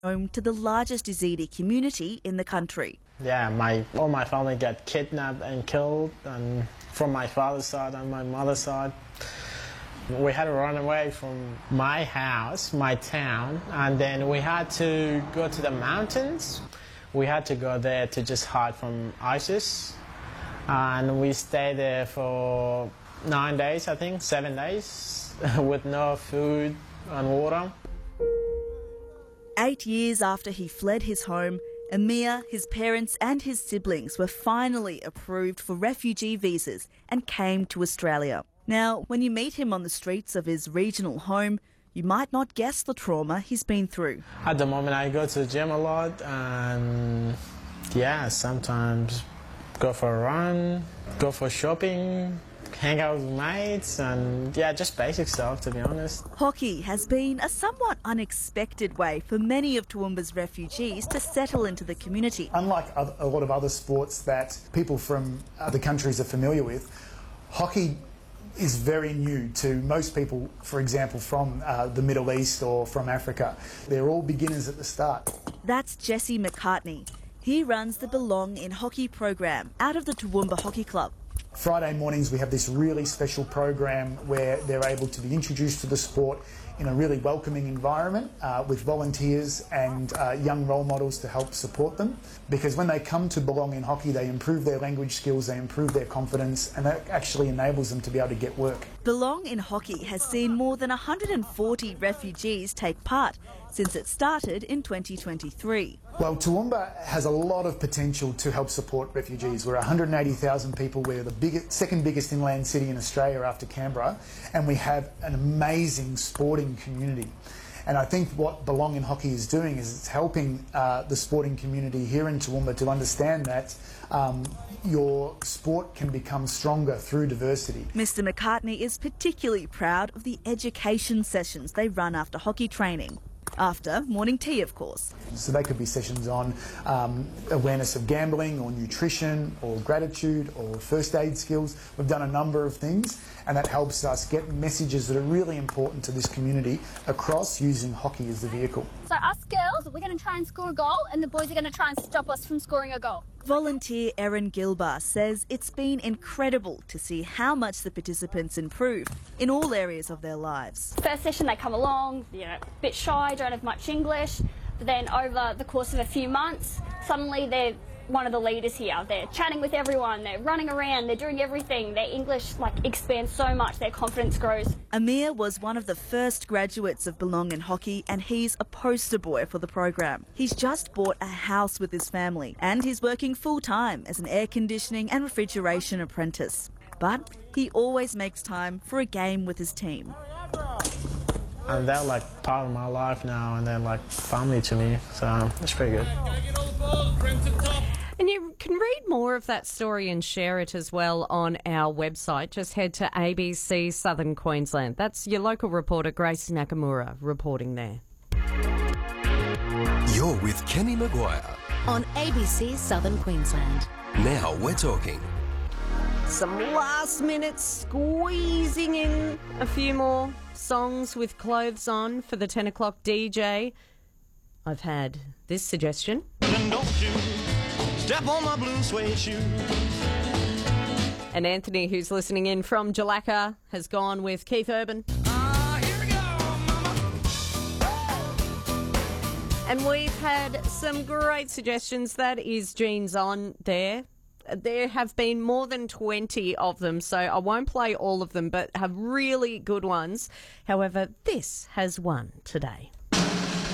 home to the largest Yazidi community in the country. Yeah, all my family got kidnapped and killed, and from my father's side and my mother's side. We had to run away from my house, my town, and then we had to go to the mountains. We had to go there to just hide from ISIS, and we stayed there for 9 days, I think, 7 days, with no food and water. 8 years after he fled his home, Amir, his parents and his siblings were finally approved for refugee visas and came to Australia. Now, when you meet him on the streets of his regional home, you might not guess the trauma he's been through. At the moment I go to the gym a lot, and yeah, sometimes go for a run, go for shopping, hang out with mates, and yeah, just basic stuff, to be honest. Hockey has been a somewhat unexpected way for many of Toowoomba's refugees to settle into the community. Unlike a lot of other sports that people from other countries are familiar with, hockey is very new to most people, for example, from the Middle East or from Africa. They're all beginners at the start. That's Jesse McCartney. He runs the Belong in Hockey program out of the Toowoomba Hockey Club. Friday mornings we have this really special program where they're able to be introduced to the sport in a really welcoming environment with volunteers and young role models to help support them. Because when they come to Belong in Hockey, they improve their language skills, they improve their confidence, and that actually enables them to be able to get work. Belong in Hockey has seen more than 140 refugees take part since it started in 2023. Well, Toowoomba has a lot of potential to help support refugees. We're 180,000 people. We're the second biggest inland city in Australia after Canberra, and we have an amazing sporting community. And I think what Belong in Hockey is doing is it's helping the sporting community here in Toowoomba to understand that your sport can become stronger through diversity. Mr McCartney is particularly proud of the education sessions they run after hockey training. After morning tea, of course. So they could be sessions on awareness of gambling or nutrition or gratitude or first aid skills. We've done a number of things, and that helps us get messages that are really important to this community across using hockey as the vehicle. So us girls, we're going to try and score a goal, and the boys are going to try and stop us from scoring a goal. Volunteer Erin Gilbar says it's been incredible to see how much the participants improve in all areas of their lives. First session they come along, a bit shy, don't have much English, but then over the course of a few months, suddenly they're one of the leaders here. They're chatting with everyone, they're running around, they're doing everything. Their English expands so much, their confidence grows. Amir was one of the first graduates of Belong in Hockey, and he's a poster boy for the program. He's just bought a house with his family, and he's working full-time as an air conditioning and refrigeration apprentice. But he always makes time for a game with his team. And they're part of my life now, and they're family to me, so it's pretty good. And you can read more of that story and share it as well on our website. Just head to ABC Southern Queensland. That's your local reporter, Grace Nakamura, reporting there. You're with Kenny Maguire on ABC Southern Queensland. Now we're talking. Some last minute squeezing in a few more songs with clothes on for the 10 o'clock DJ. I've had this suggestion. Don't you step on my blue suede shoe. And Anthony, who's listening in from Jalaka, has gone with Keith Urban. Here we go, mama. And we've had some great suggestions. That is Jeans On there. There have been more than 20 of them, so I won't play all of them, but have really good ones. However, this has one today.